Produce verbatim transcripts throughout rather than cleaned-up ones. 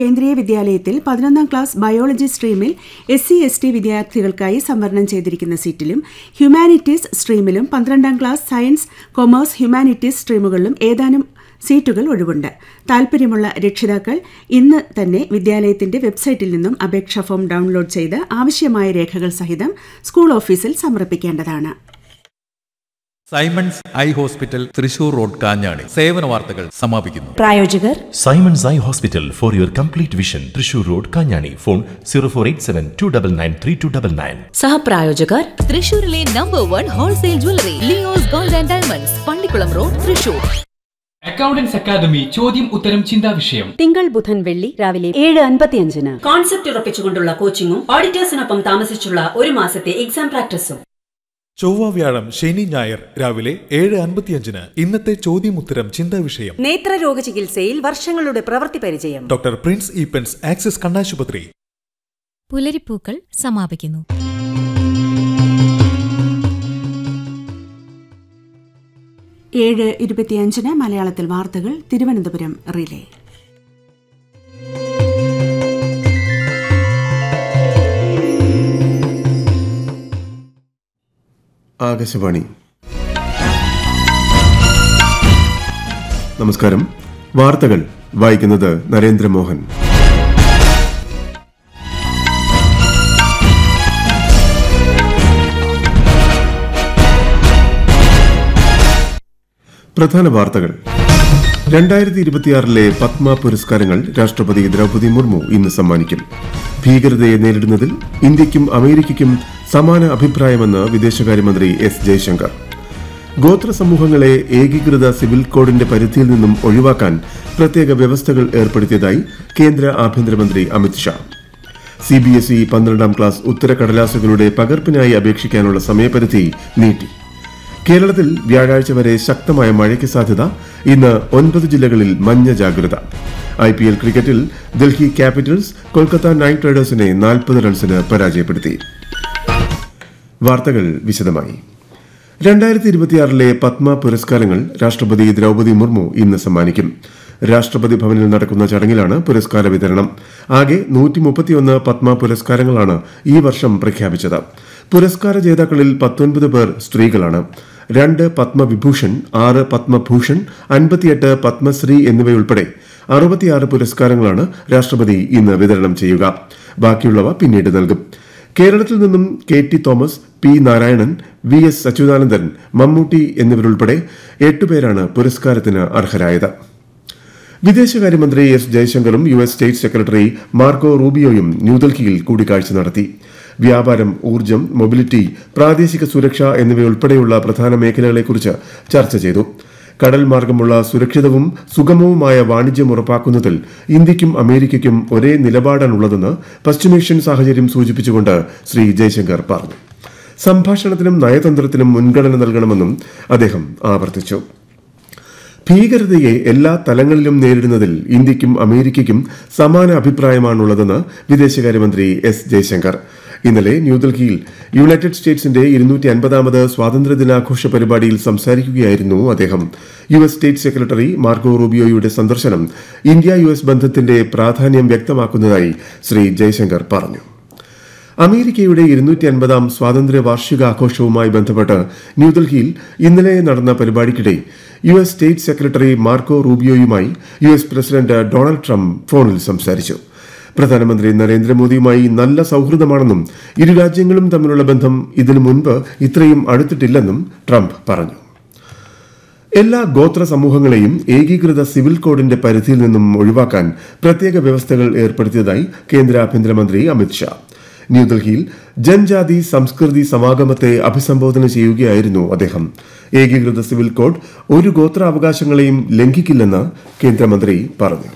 കേന്ദ്രീയ വിദ്യാലയത്തിൽ പതിനൊന്നാം class biology സ്ട്രീമിൽ S C S T വിദ്യാർത്ഥികൾക്കായി സംവരണം ചെയ്തിരിക്കുന്ന സീറ്റിലും ഹ്യൂമാനിറ്റീസ് സ്ട്രീമിലും പന്ത്രണ്ടാം ക്ലാസ് സയൻസ് കൊമേഴ്സ് ഹ്യൂമാനിറ്റീസ് സ്ട്രീമുകളിലും ഏതാനും സീറ്റുകൾ ഒഴിവുണ്ട്. താൽപര്യമുള്ള രക്ഷിതാക്കൾ ഇന്ന് തന്നെ വിദ്യാലയത്തിന്റെ വെബ്സൈറ്റിൽ നിന്നും അപേക്ഷാ ഫോം ഡൗൺലോഡ് ചെയ്ത് ആവശ്യമായ രേഖകൾ സഹിതം സ്കൂൾ ഓഫീസിൽ സമർപ്പിക്കേണ്ടതാണ്. Symons eye hospital, Thrissur road, Kanjani. സേവന വാർത്തകൾ സമാപിക്കുന്നു. പ്രായോജകർ Symons eye hospital for your complete vision, Thrissur road, Kanjani. Phone zero four eight seven to double nine three to double nine. സഹപ്രായോജകർ തൃശൂരിലെ number one wholesale jewellery Leo's gold and diamonds, Pallikkulam road, Thrissur. Accountants academy ചോദ്യം ഉത്തരം ചിന്താ വിഷയം തിങ്കൾ ബുധൻ വെള്ളി രാവിലെ ഏഴ് അൻപത്തിയഞ്ചിന്. കോൺസെപ്റ്റ് ഉറപ്പിച്ചുകൊണ്ടുള്ള കോച്ചിങ്ങും ഓഡിറ്റേഴ്സിനൊപ്പം താമസിച്ചുള്ള ഒരു മാസത്തെ എക്സാം പ്രാക്ടീസും. ചൊവ്വ, വ്യാഴം, ശനി, ഞായർ രാവിലെ ഏഴ് അൻപത്തിയഞ്ചിന് ഇന്നത്തെ ചോദ്യമുത്തരം ചിന്താ വിഷയം. നേത്രരോഗ ചികിത്സയിൽ വർഷങ്ങളുടെ പ്രവൃത്തി പരിചയം. ഡോക്ടർ പ്രിൻസ് ഈപ്പൻസ്, ആക്സിസ് കണ്ണാശുപത്രി. പുലരിപ്പൂക്കൾ സമാപിക്കുന്നു. ഏഴ് ഇരുപത്തിയഞ്ചിന് മലയാളത്തിൽ വാർത്തകൾ, തിരുവനന്തപുരം റിലേ. ആകാശവാണി. നമസ്കാരം. വാർത്തകൾ വായിക്കുന്നത് നരേന്ദ്രമോഹൻ. പ്രധാന വാർത്തകൾ. രണ്ടായിരത്തി ഇരുപത്തിയാറിലെ പത്മ പുരസ്കാരങ്ങൾ രാഷ്ട്രപതി ദ്രൗപദി മുർമു ഇന്ന് സമ്മാനിക്കും. ഭീകരതയെ നേരിടുന്നതിൽ ഇന്ത്യയ്ക്കും അമേരിക്കയ്ക്കും സമാന അഭിപ്രായമെന്ന് വിദേശകാര്യമന്ത്രി എസ് ജയശങ്കർ. ഗോത്ര സമൂഹങ്ങളെ ഏകീകൃത സിവിൽ കോഡിന്റെ പരിധിയിൽ നിന്നും ഒഴിവാക്കാൻ പ്രത്യേക വ്യവസ്ഥകൾ ഏർപ്പെടുത്തിയതായി കേന്ദ്ര ആഭ്യന്തരമന്ത്രി Amit Shah. C B S E പന്ത്രണ്ടാം ക്ലാസ് ഉത്തരക്കടലാസുകളുടെ പകർപ്പിനായി അപേക്ഷിക്കാനുള്ള സമയപരിധി നീട്ടി. കേരളത്തിൽ വ്യാഴാഴ്ച വരെ ശക്തമായ മഴയ്ക്ക് സാധ്യത. ഇന്ന് ഒൻപത് ജില്ലകളിൽ മഞ്ഞ ജാഗ്രത. ഐ പി എൽ ക്രിക്കറ്റിൽ ഡൽഹി ക്യാപിറ്റൽസ് കൊൽക്കത്ത നൈറ്റ് റൈഡേഴ്സിനെ നാൽപ്പത് റൺസിന് പരാജയപ്പെടുത്തി. വാർത്തകൾ വിശദമായി. രണ്ടായിരത്തി ഇരുപത്തിയാറിലെ പത്മ പുരസ്കാരങ്ങൾ രാഷ്ട്രപതി ദ്രൗപദി മുർമു ഇന്ന് സമ്മാനിക്കും. രാഷ്ട്രപതി ഭവനിൽ നടക്കുന്ന ചടങ്ങിലാണ് പുരസ്കാര വിതരണം. ആകെ നൂറ്റി മുപ്പത്തിയൊന്ന് പത്മ പുരസ്കാരങ്ങളാണ് ഈ വർഷം പ്രഖ്യാപിച്ചത്. പുരസ്കാര ജേതാക്കളിൽ പത്തൊൻപത് പേർ സ്ത്രീകളാണ്. രണ്ട് പത്മവിഭൂഷൺ, ആറ് പത്മഭൂഷൺ, അൻപത്തിയെട്ട് പത്മശ്രീ എന്നിവയുൾപ്പെടെ അറുപത്തിയാറ് പുരസ്കാരങ്ങളാണ് രാഷ്ട്രപതി ഇന്ന് വിതരണം ചെയ്യുക. ബാക്കിയുള്ളവ പിന്നീട് നൽകും. കേരളത്തിൽ നിന്നും K T Thomas, P Narayanan, V S Achuthanandan, Mammootty എന്നിവരുൾപ്പെടെ എട്ടുപേരാണ് പുരസ്കാരത്തിന് അർഹരായത്. വിദേശകാര്യമന്ത്രി S ജയശങ്കറും U S state secretary Marco റൂബിയോയും ന്യൂഡൽഹിയിൽ കൂടിക്കാഴ്ച നടത്തി. വ്യാപാരം, ഊർജ്ജം, മൊബിലിറ്റി, പ്രാദേശിക സുരക്ഷ എന്നിവയുൾപ്പെടെയുള്ള പ്രധാന മേഖലകളെക്കുറിച്ച് ചർച്ച ചെയ്തു. കടൽ മാർഗമുള്ള സുരക്ഷിതവും സുഗമവുമായ വാണിജ്യം ഉറപ്പാക്കുന്നതിൽ ഇന്ത്യയ്ക്കും അമേരിക്കയ്ക്കും ഒരേ നിലപാടാണുള്ളതെന്ന് പശ്ചിമേഷ്യൻ സാഹചര്യം സൂചിപ്പിച്ചുകൊണ്ട് ശ്രീ ജയശങ്കർ പറഞ്ഞു. സംഭാഷണത്തിനും നയതന്ത്രത്തിനും മുൻഗണന നൽകണമെന്നും അദ്ദേഹം ആവർത്തിച്ചു. ഭീകരതയെ എല്ലാ തലങ്ങളിലും നേരിടുന്നതിൽ ഇന്ത്യയ്ക്കും അമേരിക്കയ്ക്കും സമാന അഭിപ്രായമാണുള്ളതെന്ന് വിദേശകാര്യമന്ത്രി എസ് ജയശങ്കർ ഇന്നലെ ന്യൂഡൽഹിയിൽ യുണൈറ്റഡ് സ്റ്റേറ്റ്സിന്റെ ഇരുന്നൂറ്റി അൻപതാമത് സ്വാതന്ത്ര്യദിനാഘോഷ പരിപാടിയിൽ സംസാരിക്കുകയായിരുന്നു അദ്ദേഹം. U S state secretary Marco റൂബിയോയുടെ സന്ദർശനം ഇന്ത്യ യു എസ് ബന്ധത്തിന്റെ പ്രാധാന്യം വ്യക്തമാക്കുന്നതായി ശ്രീ ജയശങ്കർ പറഞ്ഞു. അമേരിക്കയുടെ ഇരുന്നൂറ്റി അൻപതാം സ്വാതന്ത്ര്യ വാർഷികാഘോഷവുമായി ബന്ധപ്പെട്ട് ന്യൂഡൽഹിയിൽ ഇന്നലെ നടന്ന പരിപാടിക്കിടെ U S state secretary Marco റൂബിയോയുമായി U S president Donald Trump ഫോണിൽ സംസാരിച്ചു. പ്രധാനമന്ത്രി നരേന്ദ്രമോദിയുമായി നല്ല സൌഹൃദമാണെന്നും ഇരു രാജ്യങ്ങളും തമ്മിലുള്ള ബന്ധം ഇതിനു മുൻപ് ഇത്രയും അടുത്തിട്ടില്ലെന്നും ട്രംപ് പറഞ്ഞു. എല്ലാ ഗോത്ര സമൂഹങ്ങളെയും ഏകീകൃത സിവിൽ കോഡിന്റെ പരിധിയിൽ നിന്നും ഒഴിവാക്കാൻ പ്രത്യേക വ്യവസ്ഥകൾ ഏർപ്പെടുത്തിയതായി കേന്ദ്ര ആഭ്യന്തരമന്ത്രി അമിത്ഷാ. ന്യൂഡൽഹിയിൽ ജൻജാതി സംസ്കൃതി സമാഗമത്തെ അഭിസംബോധന ചെയ്യുകയായിരുന്നു അദ്ദേഹം. ഏകീകൃത സിവിൽ കോഡ് ഒരു ഗോത്രാവകാശങ്ങളെയും ലംഘിക്കില്ലെന്ന് കേന്ദ്രമന്ത്രി പറഞ്ഞു.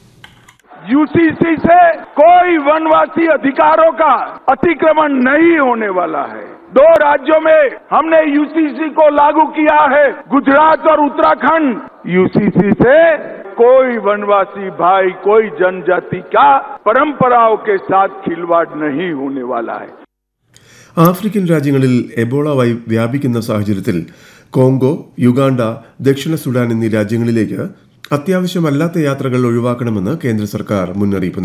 यूसीसी से कोई वनवासी अधिकारों का अतिक्रमण नहीं होने वाला है. दो राज्यों में हमने यूसीसी को लागू किया है, गुजरात और उत्तराखंड. यूसीसी से कोई वनवासी भाई, कोई जनजाति का परंपराओं के साथ खिलवाड़ नहीं होने वाला है. ആഫ്രിക്കൻ രാജ്യങ്ങളിൽ എബോള വ്യാപിക്കുന്ന സാഹചര്യത്തിൽ കോങ്കോ, യുഗാണ്ട, ദക്ഷിണ സുഡാൻ എന്നീ രാജ്യങ്ങളിലേക്ക് അത്യാവശ്യമല്ലാത്ത യാത്രകൾ ഒഴിവാക്കണമെന്ന് കേന്ദ്ര സർക്കാർ മുന്നറിയിപ്പ്